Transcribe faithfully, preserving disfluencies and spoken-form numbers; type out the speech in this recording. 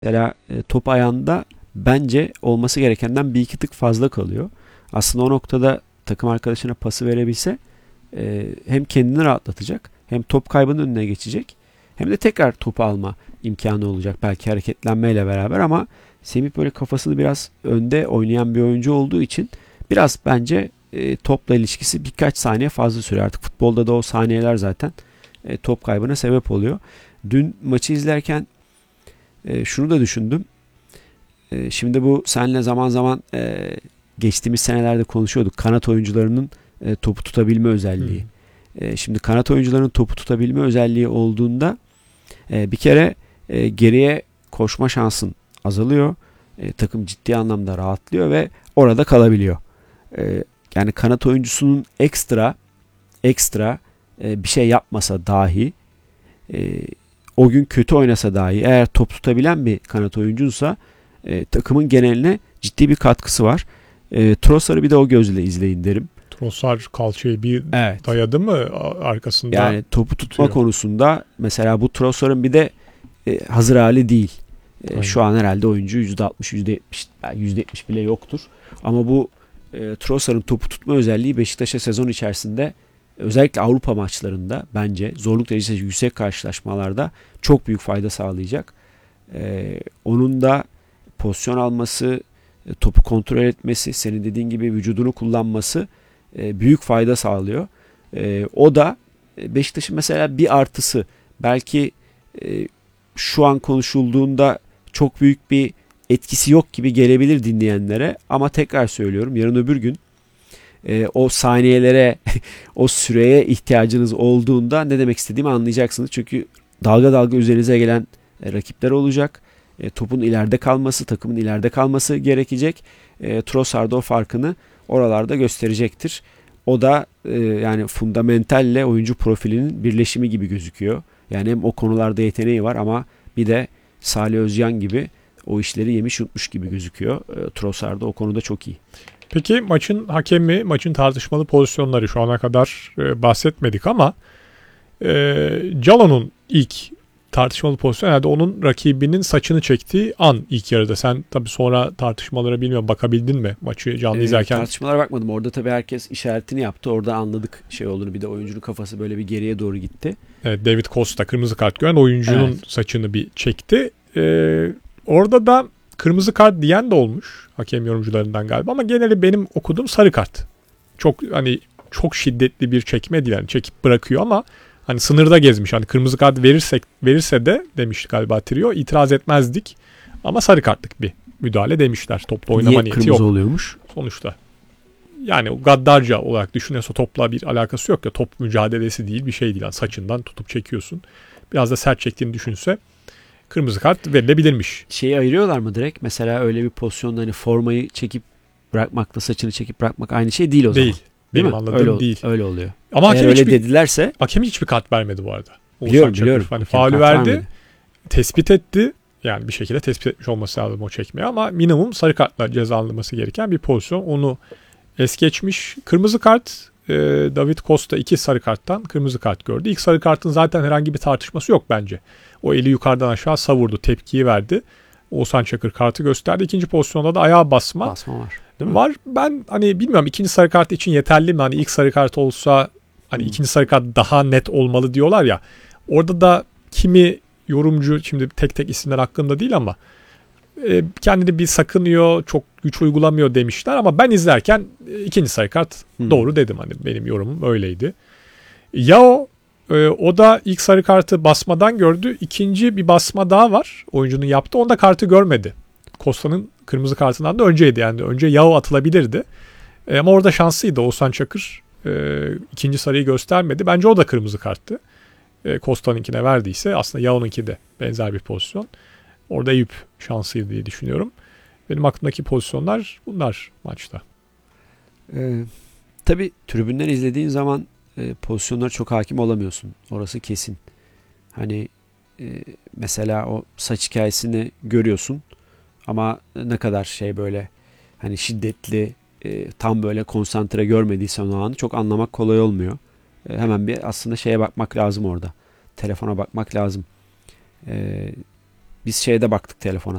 Mesela e, top ayağında bence olması gerekenden bir iki tık fazla kalıyor. Aslında o noktada takım arkadaşına pası verebilse e, hem kendini rahatlatacak, hem top kaybının önüne geçecek, hem de tekrar topu alma imkanı olacak belki hareketlenmeyle beraber. Ama Semih böyle kafasını biraz önde oynayan bir oyuncu olduğu için biraz bence e, topla ilişkisi birkaç saniye fazla sürüyor. Artık futbolda da o saniyeler zaten e, top kaybına sebep oluyor. Dün maçı izlerken e, şunu da düşündüm. E, şimdi bu seninle zaman zaman e, geçtiğimiz senelerde konuşuyorduk. Kanat oyuncularının e, topu tutabilme özelliği. E, şimdi kanat oyuncularının topu tutabilme özelliği olduğunda e, bir kere e, geriye koşma şansın azalıyor. E, takım ciddi anlamda rahatlıyor ve orada kalabiliyor. E, yani kanat oyuncusunun ekstra ekstra e, bir şey yapmasa dahi, e, o gün kötü oynasa dahi, eğer top tutabilen bir kanat oyuncuysa e, takımın geneline ciddi bir katkısı var. E, Trossard'ı bir de o gözle izleyin derim. Trossard kalçayı bir Evet. dayadı mı arkasında? Yani topu tutma tutuyor. konusunda mesela bu Trossard'ın bir de e, hazır hali değil. E, şu an herhalde oyuncu yüzde altmış yüzde yetmiş yüzde yetmiş bile yoktur. Ama bu e, Trossard'ın topu tutma özelliği Beşiktaş'a sezon içerisinde, özellikle Avrupa maçlarında, bence zorluk derecesi yüksek karşılaşmalarda çok büyük fayda sağlayacak. E, onun da pozisyon alması, e, topu kontrol etmesi, senin dediğin gibi vücudunu kullanması e, büyük fayda sağlıyor. E, o da e, Beşiktaş'ın mesela bir artısı. Belki e, şu an konuşulduğunda çok büyük bir etkisi yok gibi gelebilir dinleyenlere, ama tekrar söylüyorum, yarın öbür gün e, o saniyelere o süreye ihtiyacınız olduğunda ne demek istediğimi anlayacaksınız. Çünkü dalga dalga üzerinize gelen e, rakipler olacak. E, topun ileride kalması, takımın ileride kalması gerekecek. E, Trossard o farkını oralarda gösterecektir. O da e, yani fundamentalle oyuncu profilinin birleşimi gibi gözüküyor. Yani hem o konularda yeteneği var, ama bir de Salih Özcan gibi o işleri yemiş yutmuş gibi gözüküyor. E, Trossard da o konuda çok iyi. Peki maçın hakemi, maçın tartışmalı pozisyonları şu ana kadar e, bahsetmedik ama e, Calhan'ın ilk tartışmalı pozisyon herhalde onun rakibinin saçını çektiği an ilk yarıda. Sen tabii sonra tartışmalara bilmiyorum bakabildin mi maçı canlı E, izlerken? tartışmalara bakmadım. Orada tabii herkes işaretini yaptı. Orada anladık şey olduğunu. Bir de oyuncunun kafası böyle bir geriye doğru gitti. Evet, David Costa kırmızı kart gören oyuncunun Evet. saçını bir çekti. Ee, orada da kırmızı kart diyen de olmuş hakem yorumcularından galiba, ama geneli benim okuduğum sarı kart. Çok hani çok şiddetli bir çekme değil, yani çekip bırakıyor ama hani sınırda gezmiş. Hani kırmızı kart verirsek verirse de demiş galiba Trio, itiraz etmezdik. Ama sarı kartlık bir müdahale demişler. Topla oynama Niye niyeti kırmızı yok oluyormuş? sonuçta. Yani gaddarca olarak düşünüyorsa topla bir alakası yok ya. Top mücadelesi değil, bir şey değil. Yani saçından tutup çekiyorsun. Biraz da sert çektiğini düşünse kırmızı kart verilebilirmiş. Şeyi ayırıyorlar mı direkt? Mesela öyle bir pozisyonda hani formayı çekip bırakmakla saçını çekip bırakmak aynı şey değil o zaman. Değil. Değil Benim mi? anladığım Öyle, değil. öyle oluyor. Ama Eğer hakem öyle hiçbir, dedilerse, hakem hiçbir kart vermedi bu arada. biliyorum Oğuzhan biliyorum. Çakır. Hani Hakem faulü kart verdi. vermedi. Tespit etti. Yani bir şekilde tespit etmiş olması lazım o çekmeyi, ama minimum sarı kartla cezalanması gereken bir pozisyon. Onu es geçmiş. Kırmızı kart, e, David Costa iki sarı karttan kırmızı kart gördü. İlk sarı kartın zaten herhangi bir tartışması yok bence. O eli yukarıdan aşağı savurdu, tepkiyi verdi. Oğuzhan Çakır kartı gösterdi. İkinci pozisyonda da ayağa basma. Basma var. Değil mi? Var. Ben hani bilmiyorum ikinci sarı kart için yeterli mi? Hani ilk sarı kart olsa hani hmm. ikinci sarı kart daha net olmalı diyorlar ya. Orada da kimi yorumcu, şimdi tek tek isimler hakkında değil ama e, kendini bir sakınıyor, çok güç uygulamıyor demişler, ama ben izlerken e, ikinci sarı kart hmm. doğru dedim, hani benim yorumum öyleydi. Yao e, o da ilk sarı kartı basmadan gördü. İkinci bir basma daha var oyuncunun yaptığı. Onda kartı görmedi. Costa'nın kırmızı kartından da önceydi, yani önce Yao atılabilirdi. E, ama orada şanslıydı. Oğuzhan Çakır e, ikinci sarıyı göstermedi. Bence o da kırmızı karttı. E, Costa'nınkine verdiyse aslında Yao'nunki de benzer bir pozisyon. Orada Eyüp şanslıydı diye düşünüyorum. Benim aklımdaki pozisyonlar bunlar maçta. Ee, tabii tribünden izlediğin zaman e, pozisyonlara çok hakim olamıyorsun. Orası kesin. Hani e, mesela o saç hikayesini görüyorsun, ama ne kadar şey böyle hani şiddetli, e, tam böyle konsantre görmediysen o anı çok anlamak kolay olmuyor. E, hemen bir aslında şeye bakmak lazım orada. Telefona bakmak lazım. E, Biz şeyde baktık telefona.